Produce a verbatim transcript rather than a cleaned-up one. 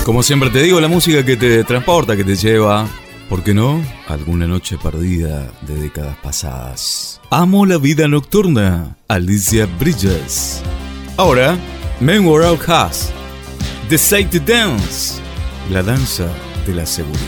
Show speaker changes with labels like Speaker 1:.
Speaker 1: Como siempre te digo, la música que te transporta, que te lleva, ¿por qué no?, alguna noche perdida de décadas pasadas. Amo la vida nocturna, Alicia Bridges. Ahora, Men Were Outcasts, The Say to Dance, la danza de la seguridad.